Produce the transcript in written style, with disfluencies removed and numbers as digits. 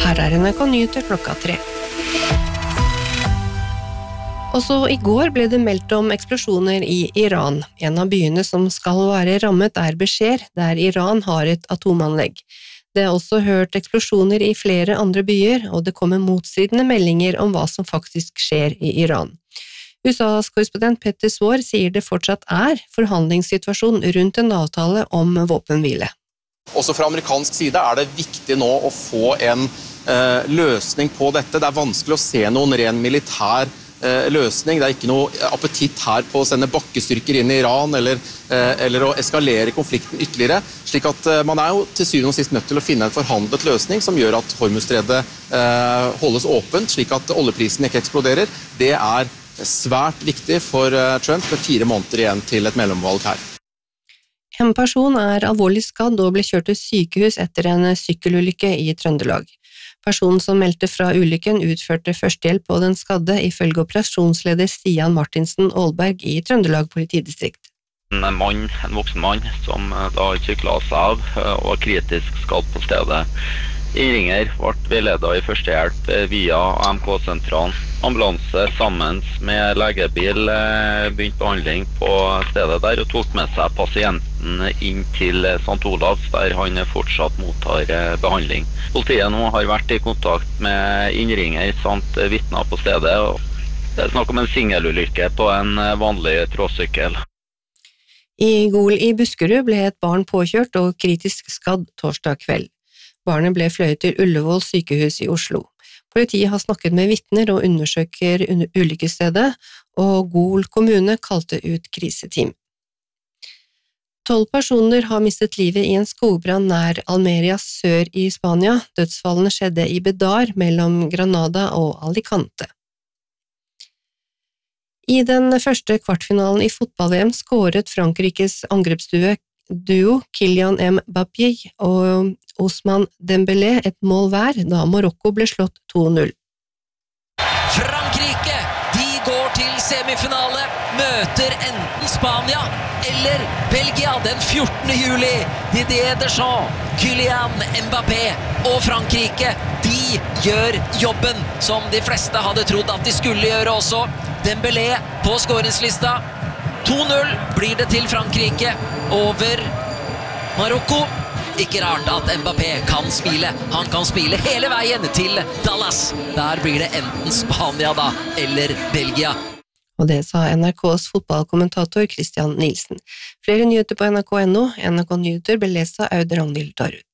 Her NRK Nyheter 3. Også i går ble det meldt om eksplosjoner i Iran. En av byene som skal være rammet Bushehr, der Iran har et atomanlegg. Det er også hørt eksplosjoner i flere andre byer, og det kommer motstridende meldinger om hva som faktisk skjer i Iran. USAs korrespondent Petter Svaar sier det fortsatt er forhandlingssituasjon rundt en avtale om våpenhvile. Også fra amerikansk side er det viktig nå å få en løsning på dette. Det er vanskelig å se noen ren militær løsning. Det er ikke noe appetitt her på å sende bakkestyrker inn i Iran eller å eskalere konflikten ytterligere. Slik at man er jo til syvende og sist nødt til å finne en forhandlet løsning som gjør at Hormuzstredet holdes åpent, slik at oljeprisen ikke eksploderer. Det er svært viktig for Trump med 4 måneder igjen til et mellomvalg her. En person er alvorlig skadd og ble kjørt til sykehus etter en sykkelulykke i Trøndelag. Personen som meldte fra ulykken utførte førstehjelp på den skadde ifølge operasjonsleder Stian Martinsen Aalberg i Trøndelag politidistrikt. En voksen mann som da syklet seg av og var kritisk skadd på stedet. Innringer ble veiledet i førstehjelp via AMK-sentralen. Ambulanse sammen med legebil begynte behandling på stedet der og tok med seg pasienten inn til St. Olavs, der han fortsatt mottar behandling. Politiet nå har vært i kontakt med innringer samt vitner på stedet. Det er snakk om en singelulykke på en vanlig tråsykkel. I Gol i Buskerud ble et barn påkjørt og kritisk skadd torsdag kveld. Barnet ble fløyet til Ullevål sykehus i Oslo. Politiet har snakket med vitner og undersøker ulykkesstedet, og Gol kommune kalte ut kriseteam. 12 personer har mistet livet i en skogbrann nær Almeria sør i Spania. Dødsfallene skjedde i Bedar mellom Granada og Alicante. I den første kvartfinalen i fotball-VM skåret Frankrikes angrepsduo Kylian Mbappé og Ousmane Dembélé et mål hver da Marokko ble slått 2-0. Frankrike, de går til semifinale, møter enten Spania eller Belgia den 14. juli. Didier Deschamps, Kylian Mbappé og Frankrike, de gjør jobben som de fleste hadde trodd at de skulle gjøre også. Dembélé på scoringslista. 2-0 blir det til Frankrike over Marokko. Ikke rart at Mbappé kan spille. Han kan spille hele veien til Dallas. Der blir det enten Spania da, eller Belgia. Og det sa NRKs fotballkommentator Christian Nielsen. Flere nyheter på NRK.no. NRK Nyheter ble lest av Aud Ragnhild Darud.